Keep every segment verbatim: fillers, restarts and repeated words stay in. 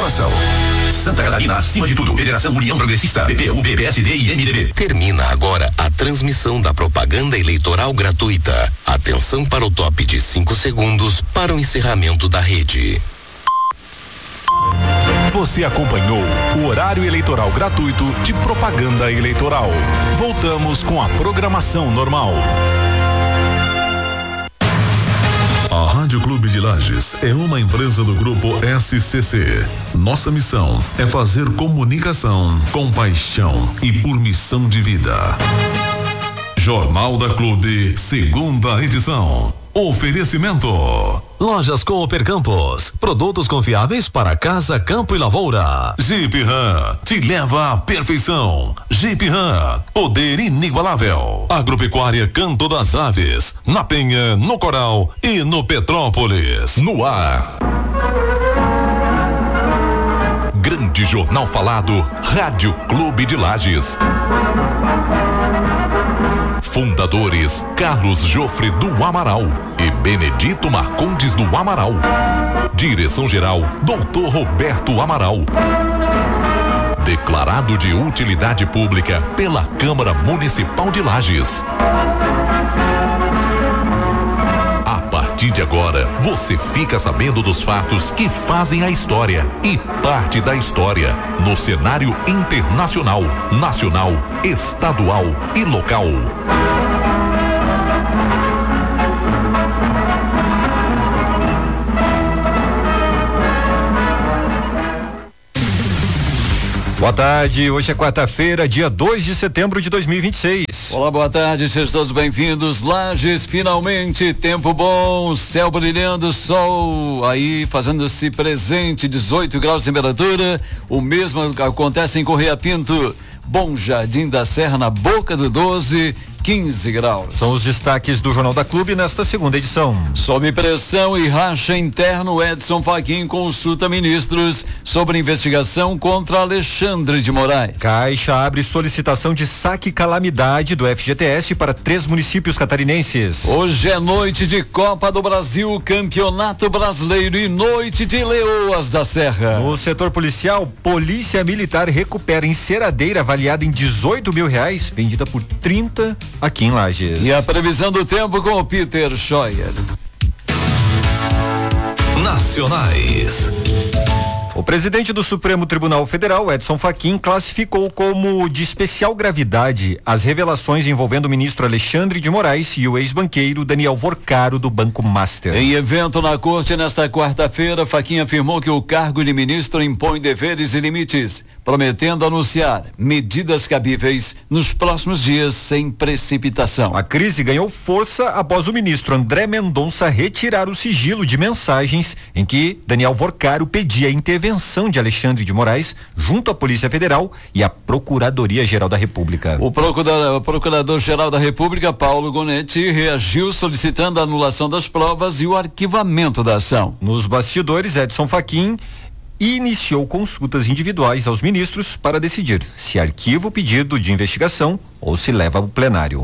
informação. Santa Catarina, acima de tudo. Federação União Progressista, P P U B, P S D e M D B. Termina agora a transmissão da propaganda eleitoral gratuita. Atenção para o top de cinco segundos para o encerramento da rede. Você acompanhou o horário eleitoral gratuito de propaganda eleitoral. Voltamos com a programação normal. A Rádio Clube de Lages é uma empresa do grupo S C C. Nossa missão é fazer comunicação com paixão e por missão de vida. Jornal da Clube, segunda edição. Oferecimento. Lojas Cooper Campos, produtos confiáveis para casa, campo e lavoura. Jeep Ram, te leva à perfeição. Jeep Ram, poder inigualável. Agropecuária Canto das Aves, na Penha, no Coral e no Petrópolis. No ar. Grande Jornal Falado, Rádio Clube de Lages. Fundadores Carlos Jofre do Amaral e Benedito Marcondes do Amaral. Direção-geral doutor Roberto Amaral. Declarado de utilidade pública pela Câmara Municipal de Lages. A partir de agora, você fica sabendo dos fatos que fazem a história e parte da história no cenário internacional, nacional, estadual e local. Boa tarde, hoje é quarta-feira, dia dois de setembro de dois mil e vinte e seis. Olá, boa tarde, sejam todos bem-vindos. Lages, finalmente, tempo bom, céu brilhando, sol aí fazendo-se presente, dezoito graus de temperatura. O mesmo acontece em Correia Pinto, Bom Jardim da Serra, na Boca do doze, quinze graus. São os destaques do Jornal da Clube nesta segunda edição. Sob pressão e racha interno, Edson Fachin consulta ministros sobre investigação contra Alexandre de Moraes. Caixa abre solicitação de saque calamidade do F G T S para três municípios catarinenses. Hoje é noite de Copa do Brasil, Campeonato Brasileiro e noite de Leoas da Serra. No setor policial, Polícia Militar recupera enceradeira avaliada em dezoito mil reais, vendida por trinta aqui em Lages. E a previsão do tempo com o Peter Scheuer. Nacionais. O presidente do Supremo Tribunal Federal, Edson Fachin, classificou como de especial gravidade as revelações envolvendo o ministro Alexandre de Moraes e o ex-banqueiro Daniel Vorcaro do Banco Master. Em evento na corte nesta quarta-feira, Fachin afirmou que o cargo de ministro impõe deveres e limites, prometendo anunciar medidas cabíveis nos próximos dias sem precipitação. A crise ganhou força após o ministro André Mendonça retirar o sigilo de mensagens em que Daniel Vorcaro pedia a intervenção de Alexandre de Moraes junto à Polícia Federal e à Procuradoria-Geral da República. O procurador, Procurador-Geral da República, Paulo Gonetti, reagiu solicitando a anulação das provas e o arquivamento da ação. Nos bastidores, Edson Fachin iniciou consultas individuais aos ministros para decidir se arquiva o pedido de investigação ou se leva ao plenário.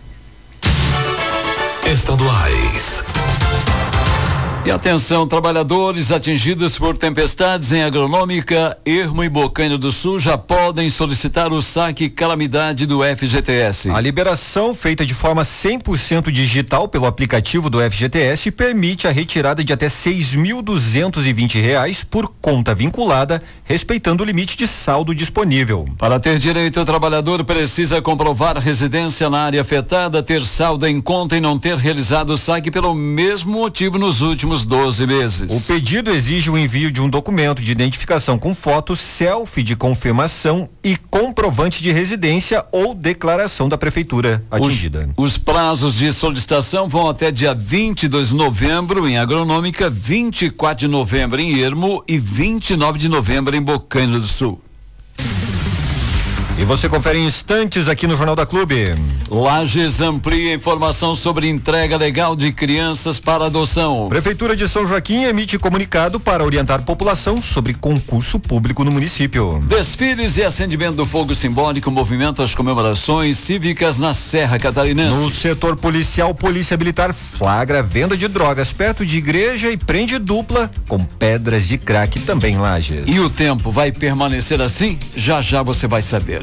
Estaduais. E atenção, trabalhadores atingidos por tempestades em Agronômica, Ermo e Bocaina do Sul já podem solicitar o saque calamidade do F G T S. A liberação, feita de forma cem por cento digital pelo aplicativo do F G T S, permite a retirada de até seis mil duzentos e vinte reais por conta vinculada, respeitando o limite de saldo disponível. Para ter direito, o trabalhador precisa comprovar residência na área afetada, ter saldo em conta e não ter realizado o saque pelo mesmo motivo nos últimos doze meses. O pedido exige o envio de um documento de identificação com foto, selfie de confirmação e comprovante de residência ou declaração da prefeitura atingida. Os, os prazos de solicitação vão até dia vinte e dois de novembro em Agronômica, vinte e quatro de novembro em Ermo e vinte e nove de novembro em Bocaina do Sul. E você confere em instantes aqui no Jornal da Clube. Lages amplia informação sobre entrega legal de crianças para adoção. Prefeitura de São Joaquim emite comunicado para orientar a população sobre concurso público no município. Desfiles e acendimento do fogo simbólico movimentam as comemorações cívicas na Serra Catarinense. No setor policial, Polícia Militar flagra venda de drogas perto de igreja e prende dupla com pedras de crack também em Lages. E o tempo vai permanecer assim? Já já você vai saber.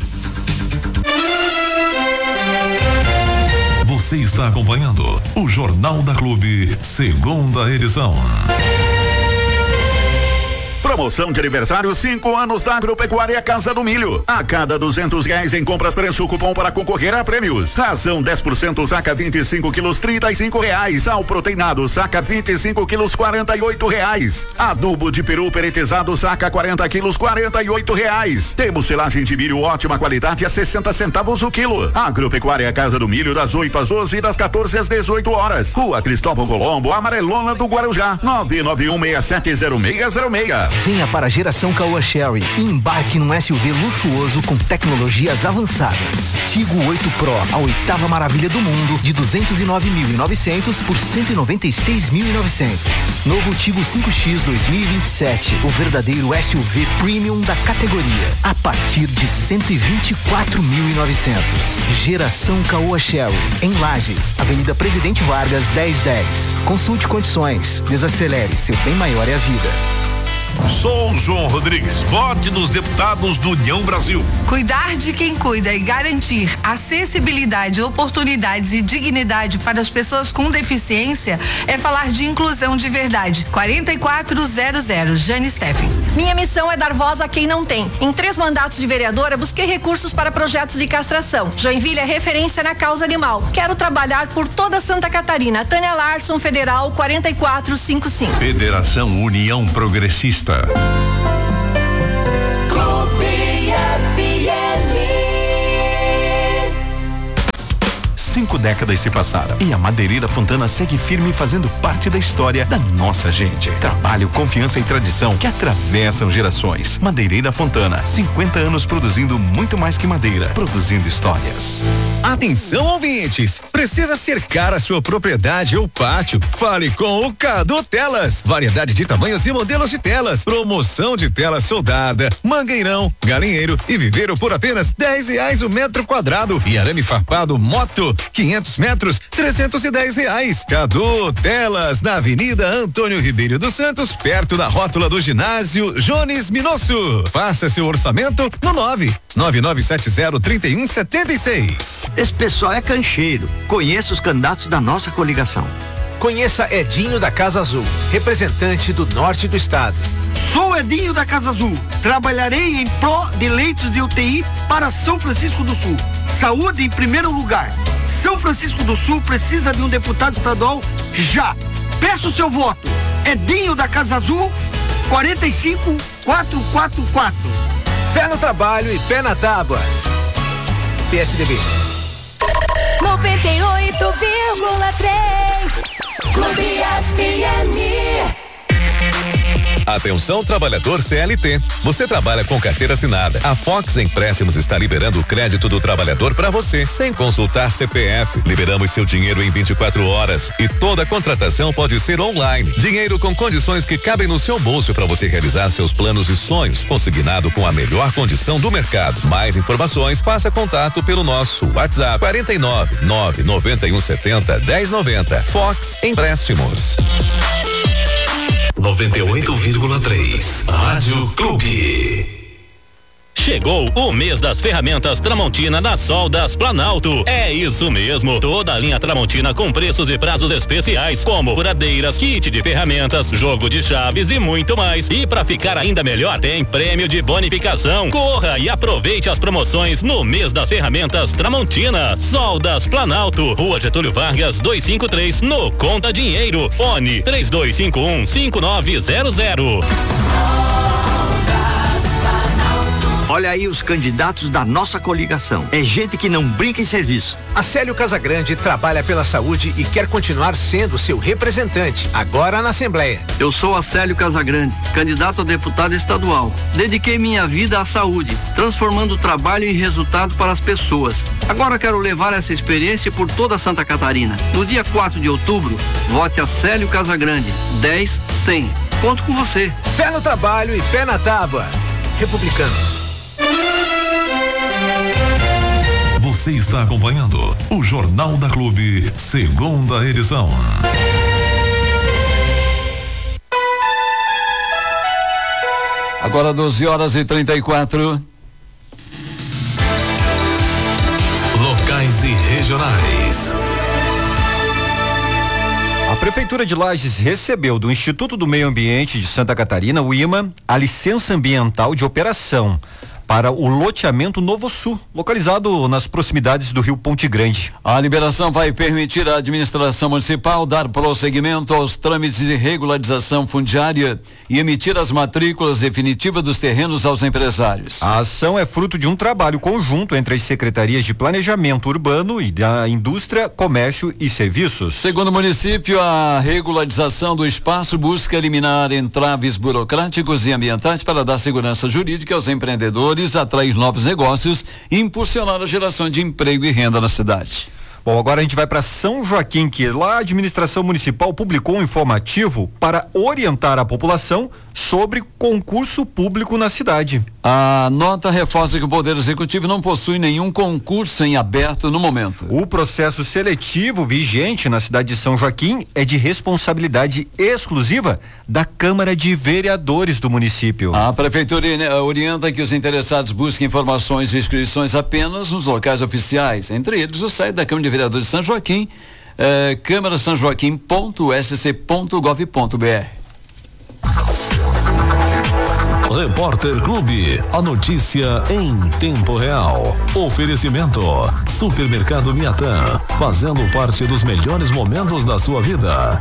Você está acompanhando o Jornal da Clube, segunda edição. Promoção de aniversário, cinco anos da Agropecuária Casa do Milho. A cada duzentos reais em compras, preço cupom para concorrer a prêmios. Ração dez por cento, saca vinte e cinco quilos, trinta e cinco reais. Sal proteinado, saca vinte e cinco quilos, quarenta e oito reais. Adubo de peru peretizado, saca quarenta quilos, quarenta e oito reais. Temos silagem de milho ótima qualidade a sessenta centavos o quilo. Agropecuária Casa do Milho, das oito às doze e das quatorze às dezoito horas. Rua Cristóvão Colombo, Amarelona do Guarujá. nove nove um seis sete zero seis zero seis. Venha para a geração Caoa Sherry e embarque num S U V luxuoso com tecnologias avançadas. Tigo oito Pro, a oitava maravilha do mundo, de duzentos e nove mil e novecentos por cento e noventa e seis mil e novecentos. Novo Tigo cinco X dois mil e vinte e sete, o verdadeiro S U V premium da categoria, a partir de cento e vinte e quatro mil e novecentos. Geração Caoa Sherry, em Lages, Avenida Presidente Vargas dez dez. Consulte condições, desacelere, seu bem maior é a vida. Sou João Rodrigues, vote nos deputados do União Brasil. Cuidar de quem cuida e garantir acessibilidade, oportunidades e dignidade para as pessoas com deficiência é falar de inclusão de verdade. quarenta e quatro zero zero, Jane Steffen. Minha missão é dar voz a quem não tem. Em três mandatos de vereadora, busquei recursos para projetos de castração. Joinville é referência na causa animal. Quero trabalhar por toda Santa Catarina. Tânia Larson, Federal quarenta e quatro cinquenta e cinco. Federação União Progressista. Cinco décadas se passaram e a Madeireira Fontana segue firme fazendo parte da história da nossa gente. Trabalho, confiança e tradição que atravessam gerações. Madeireira Fontana, cinquenta anos produzindo muito mais que madeira, produzindo histórias. Atenção, ouvintes! Precisa cercar a sua propriedade ou pátio? Fale com o Cadu Telas. Variedade de tamanhos e modelos de telas. Promoção de tela soldada, mangueirão, galinheiro e viveiro por apenas dez reais o metro quadrado. E arame farpado moto, quinhentos metros, trezentos e dez reais. Cadu Telas, na Avenida Antônio Ribeiro dos Santos, perto da rótula do ginásio Jones Minosso. Faça seu orçamento no nove nove nove sete zero três um sete seis. Esse pessoal é cancheiro. Conheça os candidatos da nossa coligação. Conheça Edinho da Casa Azul, representante do norte do estado. Sou Edinho da Casa Azul. Trabalharei em pró de leitos de U T I para São Francisco do Sul. Saúde em primeiro lugar. São Francisco do Sul precisa de um deputado estadual já. Peço seu voto. Edinho da Casa Azul, quarenta e cinco quatrocentos e quarenta e quatro. Pé no trabalho e pé na tábua. P S D B. noventa e oito vírgula três Clube F M. Atenção, trabalhador C L T. Você trabalha com carteira assinada. A Fox Empréstimos está liberando o crédito do trabalhador para você, sem consultar C P F. Liberamos seu dinheiro em vinte e quatro horas e toda contratação pode ser online. Dinheiro com condições que cabem no seu bolso para você realizar seus planos e sonhos, consignado com a melhor condição do mercado. Mais informações, faça contato pelo nosso WhatsApp quarenta e nove, nove noventa e um setenta, dez noventa. Fox Empréstimos. noventa e oito vírgula três Rádio Clube. Chegou o mês das ferramentas Tramontina na Soldas Planalto. É isso mesmo, toda a linha Tramontina com preços e prazos especiais, como furadeiras, kit de ferramentas, jogo de chaves e muito mais. E para ficar ainda melhor, tem prêmio de bonificação. Corra e aproveite as promoções no mês das ferramentas Tramontina. Soldas Planalto, Rua Getúlio Vargas duzentos e cinquenta e três, no Conta Dinheiro. Fone três dois cinco um, cinco nove zero zero. Olha aí os candidatos da nossa coligação. É gente que não brinca em serviço. A Célio Casagrande trabalha pela saúde e quer continuar sendo seu representante, agora na Assembleia. Eu sou Acélio Casagrande, candidato a deputado estadual. Dediquei minha vida à saúde, transformando o trabalho em resultado para as pessoas. Agora quero levar essa experiência por toda Santa Catarina. No dia quatro de outubro, vote Acélio Casagrande, dez cem. Conto com você. Pé no trabalho e pé na tábua. Republicanos. Você está acompanhando o Jornal da Clube, segunda edição. Agora doze horas e trinta e quatro. Locais e regionais. A Prefeitura de Lages recebeu do Instituto do Meio Ambiente de Santa Catarina, o I M A, a licença ambiental de operação para o loteamento Novo Sul, localizado nas proximidades do Rio Ponte Grande. A liberação vai permitir à administração municipal dar prosseguimento aos trâmites de regularização fundiária e emitir as matrículas definitivas dos terrenos aos empresários. A ação é fruto de um trabalho conjunto entre as secretarias de Planejamento Urbano e da Indústria, Comércio e Serviços. Segundo o município, a regularização do espaço busca eliminar entraves burocráticos e ambientais para dar segurança jurídica aos empreendedores, atrair novos negócios e impulsionar a geração de emprego e renda na cidade. Bom, agora a gente vai para São Joaquim, que lá a administração municipal publicou um informativo para orientar a população sobre concurso público na cidade. A nota reforça que o Poder Executivo não possui nenhum concurso em aberto no momento. O processo seletivo vigente na cidade de São Joaquim é de responsabilidade exclusiva da Câmara de Vereadores do município. A Prefeitura orienta que os interessados busquem informações e inscrições apenas nos locais oficiais, entre eles o site da Câmara de Vereadores de São Joaquim, eh, câmara são joaquim ponto s c ponto gov ponto b r. Repórter Clube, a notícia em tempo real. Oferecimento: Supermercado Miatã, fazendo parte dos melhores momentos da sua vida.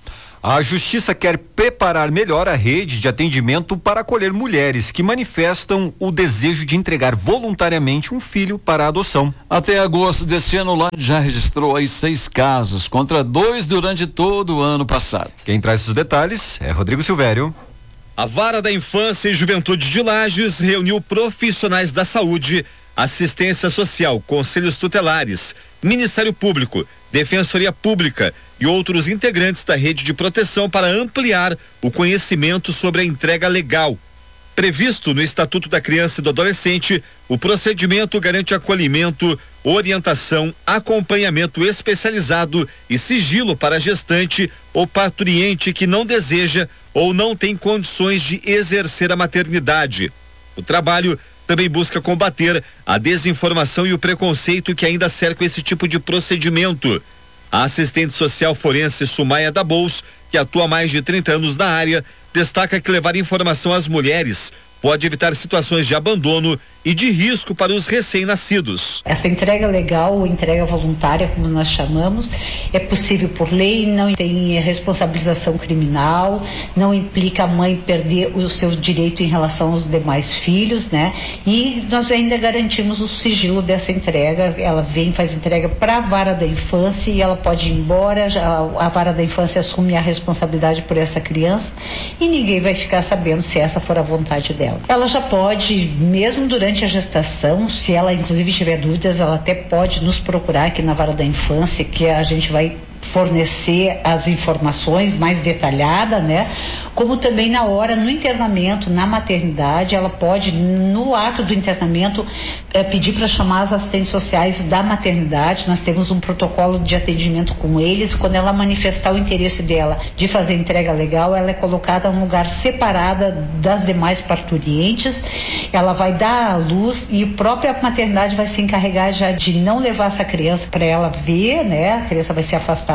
A Justiça quer preparar melhor a rede de atendimento para acolher mulheres que manifestam o desejo de entregar voluntariamente um filho para a adoção. Até agosto deste ano, lá já registrou aí seis casos, contra dois durante todo o ano passado. Quem traz os detalhes é Rodrigo Silvério. A Vara da Infância e Juventude de Lages reuniu profissionais da saúde, assistência social, conselhos tutelares, Ministério Público, Defensoria Pública e outros integrantes da rede de proteção para ampliar o conhecimento sobre a entrega legal. Previsto no Estatuto da Criança e do Adolescente, o procedimento garante acolhimento, orientação, acompanhamento especializado e sigilo para a gestante ou parturiente que não deseja ou não tem condições de exercer a maternidade. O trabalho também busca combater a desinformação e o preconceito que ainda cercam esse tipo de procedimento. A assistente social forense Sumaia da Bous, que atua há mais de trinta anos na área, destaca que levar informação às mulheres pode evitar situações de abandono e de risco para os recém-nascidos. Essa entrega legal ou entrega voluntária, como nós chamamos, é possível por lei, não tem responsabilização criminal, não implica a mãe perder o seu direito em relação aos demais filhos, né? E nós ainda garantimos o sigilo dessa entrega. Ela vem, faz entrega para a Vara da Infância e ela pode ir embora, a, a Vara da Infância assume a responsabilidade por essa criança e ninguém vai ficar sabendo se essa for a vontade dela. Ela já pode, mesmo durante a gestação, se ela inclusive tiver dúvidas, ela até pode nos procurar aqui na Vara da Infância, que a gente vai fornecer as informações mais detalhadas, né? Como também na hora, no internamento, na maternidade, ela pode, no ato do internamento, eh, pedir para chamar as assistentes sociais da maternidade. Nós temos um protocolo de atendimento com eles. Quando ela manifestar o interesse dela de fazer entrega legal, ela é colocada em um lugar separada das demais parturientes. Ela vai dar à luz e a própria maternidade vai se encarregar já de não levar essa criança para ela ver, né? A criança vai ser afastada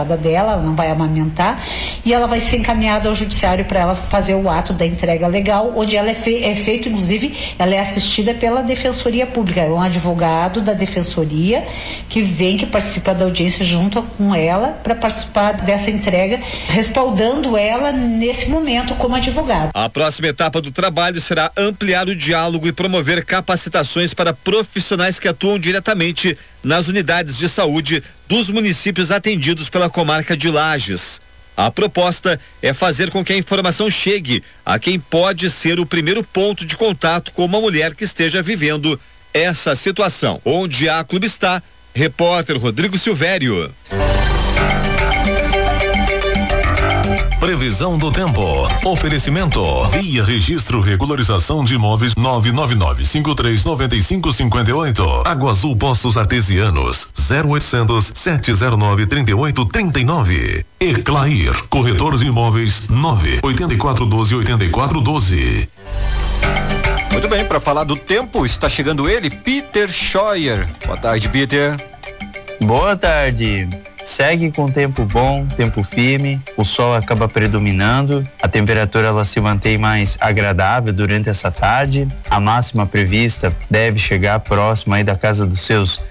empregada dela, ela não vai amamentar, e ela vai ser encaminhada ao judiciário para ela fazer o ato da entrega legal, onde ela é, fe- é feito, inclusive, ela é assistida pela Defensoria Pública, é um advogado da Defensoria que vem, que participa da audiência junto com ela para participar dessa entrega, respaldando ela nesse momento como advogado. A próxima etapa do trabalho será ampliar o diálogo e promover capacitações para profissionais que atuam diretamente nas unidades de saúde dos municípios atendidos pela comarca de Lages. A proposta é fazer com que a informação chegue a quem pode ser o primeiro ponto de contato com uma mulher que esteja vivendo essa situação. Onde a Clube está, repórter Rodrigo Silvério. Previsão do tempo. Oferecimento. Via Registro Regularização de Imóveis nove nove nove, cinco três nove cinco cinco oito. Água Azul Poços Artesianos zero oitocentos, sete zero nove, trinta e oito, trinta e nove. Eclair, corretor de imóveis nove oito quatro um dois, oito quatro um dois. Muito bem, para falar do tempo, está chegando ele, Peter Scheuer. Boa tarde, Peter. Boa tarde. Segue com tempo bom, tempo firme, o sol acaba predominando, a temperatura ela se mantém mais agradável durante essa tarde, a máxima prevista deve chegar próxima aí da casa dos seus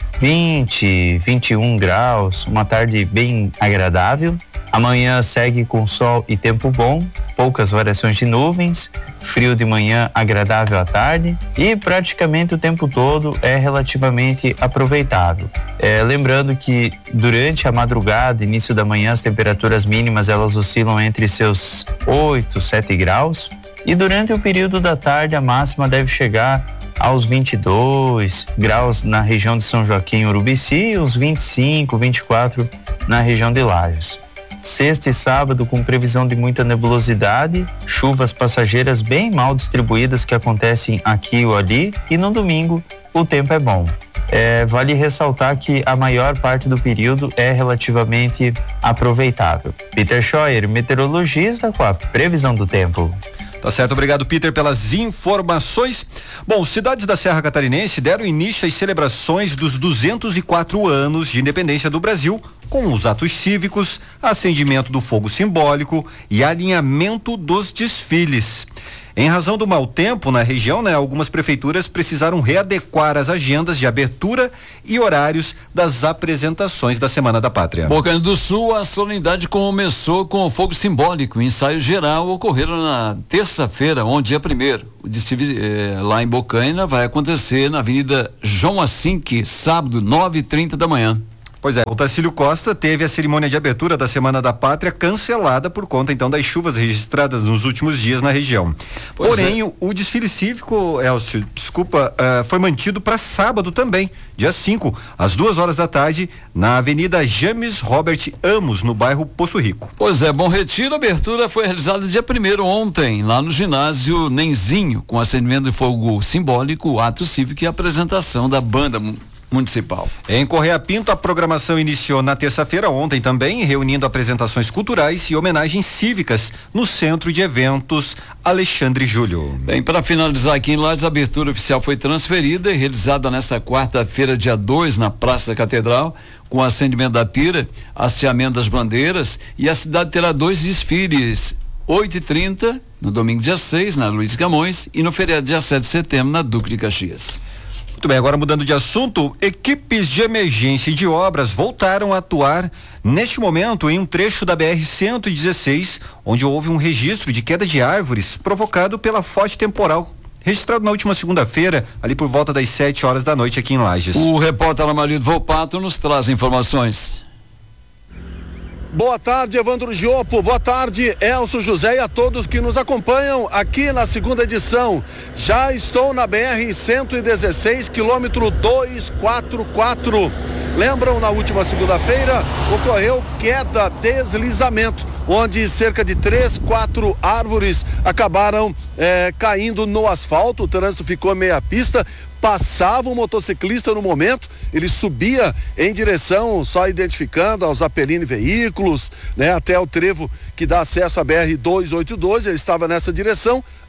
vinte, vinte e um graus, uma tarde bem agradável. Amanhã segue com sol e tempo bom, poucas variações de nuvens, frio de manhã, agradável à tarde e praticamente o tempo todo é relativamente aproveitável. É, lembrando que durante a madrugada, início da manhã, as temperaturas mínimas elas oscilam entre seus oito, sete graus e durante o período da tarde a máxima deve chegar aos vinte e dois graus na região de São Joaquim e Urubici e os vinte e cinco, vinte e quatro na região de Lages. Sexta e sábado com previsão de muita nebulosidade, chuvas passageiras bem mal distribuídas que acontecem aqui ou ali e no domingo o tempo é bom. É, vale ressaltar que a maior parte do período é relativamente aproveitável. Peter Scheuer, meteorologista, com a previsão do tempo. Tá certo, obrigado, Peter, pelas informações. Bom, cidades da Serra Catarinense deram início às celebrações dos duzentos e quatro anos de independência do Brasil, com os atos cívicos, acendimento do fogo simbólico e alinhamento dos desfiles. Em razão do mau tempo na região, né, algumas prefeituras precisaram readequar as agendas de abertura e horários das apresentações da Semana da Pátria. Bocaina do Sul, a solenidade começou com o fogo simbólico. O ensaio geral ocorreram na terça-feira, onde é primeiro. O desfile eh, lá em Bocaina vai acontecer na Avenida João Assinque, sábado, nove e trinta da manhã. Pois é, o Tacílio Costa teve a cerimônia de abertura da Semana da Pátria cancelada por conta então das chuvas registradas nos últimos dias na região. Pois Porém, é. o, o desfile cívico, Elcio, desculpa, uh, foi mantido para sábado também, dia cinco, às duas horas da tarde, na Avenida James Robert Amos, no bairro Poço Rico. Pois é, Bom Retiro, a abertura foi realizada dia primeiro ontem, lá no ginásio Nenzinho, com acendimento de fogo simbólico, ato cívico e apresentação da banda municipal. Em Correia Pinto, a programação iniciou na terça-feira ontem também, reunindo apresentações culturais e homenagens cívicas no Centro de Eventos Alexandre Júlio. Bem, para finalizar aqui em Lages, a abertura oficial foi transferida e realizada nesta quarta-feira, dia dois, na Praça da Catedral, com acendimento da pira, hasteamento das bandeiras, e a cidade terá dois desfiles, oito e trinta, no domingo dia seis, na Luiz Camões, e no feriado dia sete de setembro, na Duque de Caxias. Muito bem, agora mudando de assunto, equipes de emergência e de obras voltaram a atuar neste momento em um trecho da B R cento e dezesseis, onde houve um registro de queda de árvores provocado pela forte temporal registrado na última segunda-feira, ali por volta das sete horas da noite aqui em Lages. O repórter Amarilo Volpato nos traz informações. Boa tarde, Evandro Giopo, boa tarde, Elcio José e a todos que nos acompanham aqui na segunda edição. Já estou na B R cento e dezesseis, quilômetro duzentos e quarenta e quatro. Lembram, na última segunda-feira ocorreu queda, deslizamento, onde cerca de três, quatro árvores acabaram eh, caindo no asfalto. O trânsito ficou meia pista. Passava um motociclista no momento, ele subia em direção, só identificando aos Apelline Veículos, né, até o trevo que dá acesso à B R duzentos e oitenta e dois, ele estava nessa direção,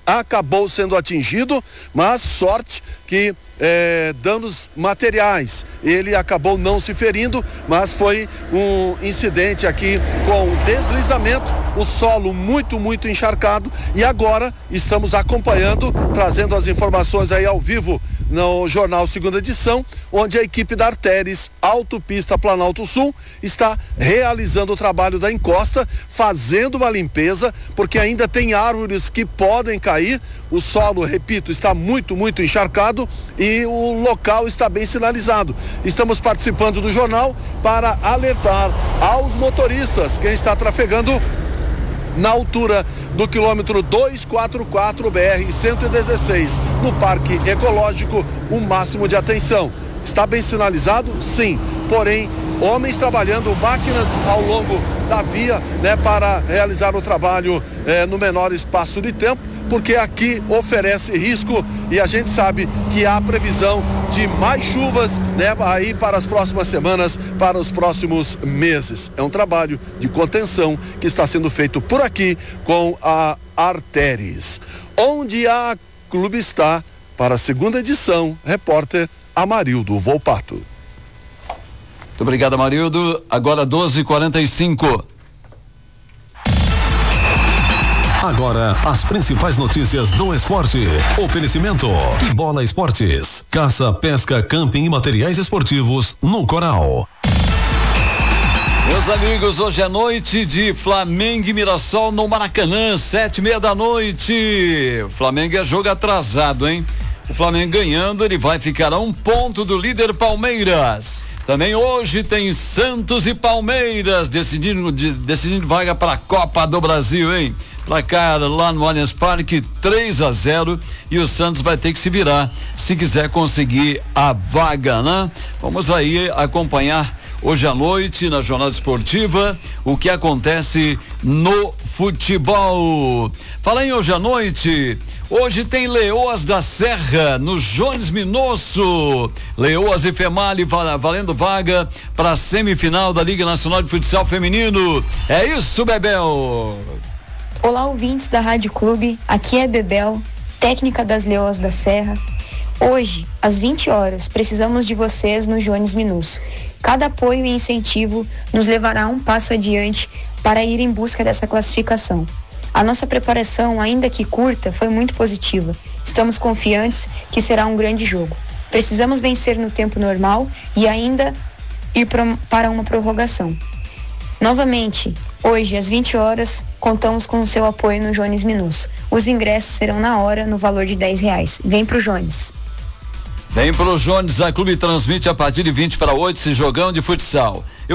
acabou sendo atingido, mas sorte que é, danos materiais. Ele acabou não se ferindo, mas foi um incidente aqui com deslizamento, o solo muito, muito encharcado, e agora estamos acompanhando, trazendo as informações aí ao vivo no Jornal Segunda Edição, onde a equipe da Arteres Autopista Planalto Sul está realizando o trabalho da encosta, fazendo uma limpeza, porque ainda tem árvores que podem cair, o solo, repito, está muito, muito encharcado e o local está bem sinalizado. Estamos participando do jornal para alertar aos motoristas, quem está trafegando na altura do quilômetro duzentos e quarenta e quatro B R cento e dezesseis, no Parque Ecológico, o máximo de atenção. Está bem sinalizado? Sim. Porém, homens trabalhando, máquinas ao longo da via, né, para realizar o trabalho eh, no menor espaço de tempo, porque aqui oferece risco e a gente sabe que há previsão de mais chuvas, né, aí para as próximas semanas, para os próximos meses. É um trabalho de contenção que está sendo feito por aqui com a Arteres. Onde a clube está, para a segunda edição, repórter Amarildo Volpato. Muito obrigado, Amarildo. Agora doze e quarenta e cinco. Agora, as principais notícias do esporte. Oferecimento e Bola Esportes. Caça, pesca, camping e materiais esportivos no Coral. Meus amigos, hoje é noite de Flamengo e Mirassol no Maracanã, sete e meia da noite. O Flamengo é jogo atrasado, hein? O Flamengo ganhando, ele vai ficar a um ponto do líder Palmeiras. Também hoje tem Santos e Palmeiras decidindo, de, decidindo vaga para a Copa do Brasil, hein? Placar lá no Allianz Parque, três a zero, e o Santos vai ter que se virar se quiser conseguir a vaga, né? Vamos aí acompanhar hoje à noite na Jornada Esportiva o que acontece no futebol. Fala em hoje à noite. Hoje tem Leoas da Serra no Jones Minosso. Leoas e Femali valendo vaga para a semifinal da Liga Nacional de Futsal Feminino. É isso, Bebel. Olá, ouvintes da Rádio Clube. Aqui é Bebel, técnica das Leoas da Serra. Hoje, às vinte horas, precisamos de vocês no Jones Minosso. Cada apoio e incentivo nos levará um passo adiante para ir em busca dessa classificação. A nossa preparação, ainda que curta, foi muito positiva. Estamos confiantes que será um grande jogo. Precisamos vencer no tempo normal e ainda ir para uma prorrogação. Novamente, hoje, às vinte horas, contamos com o seu apoio no Jones Minosso. Os ingressos serão na hora, no valor de dez reais. Vem pro Jones. Vem pro Jones, a Clube transmite a partir de vinte para oito esse jogão de futsal.